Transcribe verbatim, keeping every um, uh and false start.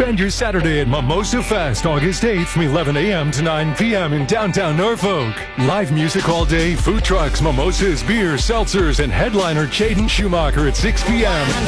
Spend your Saturday at Mimosa Fest, August eighth from eleven a.m. to nine p.m. in downtown Norfolk. Live music all day, food trucks, mimosas, beer, seltzers, and headliner Jaden Schumacher at six p.m.